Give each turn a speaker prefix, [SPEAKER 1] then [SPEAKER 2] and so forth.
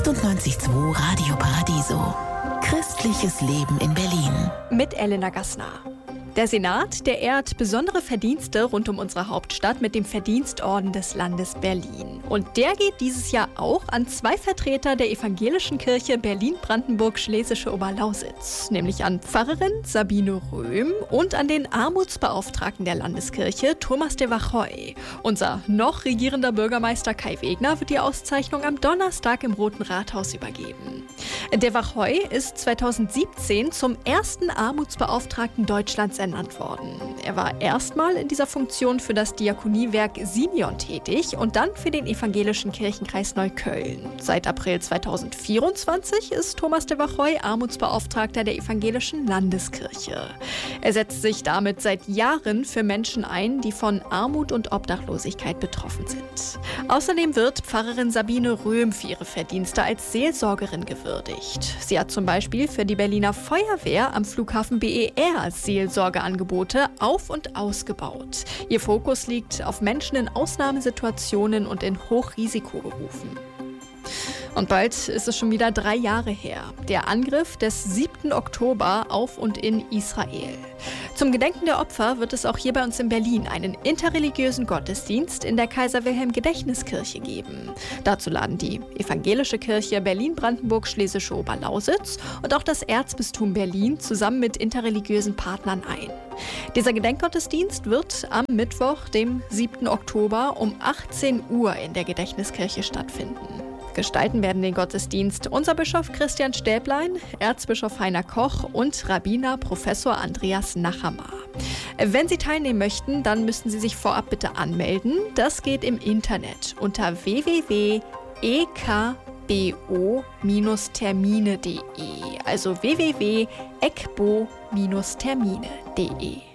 [SPEAKER 1] 98.2 Radio Paradiso. Christliches Leben in Berlin.
[SPEAKER 2] Mit Elena Gassner. Der Senat, der ehrt besondere Verdienste rund um unsere Hauptstadt mit dem Verdienstorden des Landes Berlin. Und der geht dieses Jahr auch an 2 Vertreter der evangelischen Kirche Berlin-Brandenburg-Schlesische Oberlausitz, nämlich an Pfarrerin Sabine Röhm und an den Armutsbeauftragten der Landeskirche Thomas de Wachoy. Unser noch regierender Bürgermeister Kai Wegner wird die Auszeichnung am Donnerstag im Roten Rathaus übergeben. De Wachoy ist 2017 zum ersten Armutsbeauftragten Deutschlands ernannt worden. Er war erstmal in dieser Funktion für das Diakoniewerk Simeon tätig und dann für den evangelischen Kirchenkreis Neukölln. Seit April 2024 ist Thomas de Wachoy Armutsbeauftragter der evangelischen Landeskirche. Er setzt sich damit seit Jahren für Menschen ein, die von Armut und Obdachlosigkeit betroffen sind. Außerdem wird Pfarrerin Sabine Röhm für ihre Verdienste als Seelsorgerin gewürdigt. Sie hat zum Beispiel für die Berliner Feuerwehr am Flughafen BER Seelsorgeangebote auf- und ausgebaut. Ihr Fokus liegt auf Menschen in Ausnahmesituationen und in Hochrisikoberufen. Und bald ist es schon wieder 3 Jahre her. Der Angriff des 7. Oktober auf und in Israel. Zum Gedenken der Opfer wird es auch hier bei uns in Berlin einen interreligiösen Gottesdienst in der Kaiser-Wilhelm-Gedächtniskirche geben. Dazu laden die Evangelische Kirche Berlin-Brandenburg-Schlesische Oberlausitz und auch das Erzbistum Berlin zusammen mit interreligiösen Partnern ein. Dieser Gedenkgottesdienst wird am Mittwoch, dem 7. Oktober um 18 Uhr in der Gedächtniskirche stattfinden. Gestalten werden den Gottesdienst unser Bischof Christian Stäblein, Erzbischof Heiner Koch und Rabbiner Professor Andreas Nachamar. Wenn Sie teilnehmen möchten, dann müssten Sie sich vorab bitte anmelden. Das geht im Internet unter www.ekbo-termine.de, also www.ekbo-termine.de.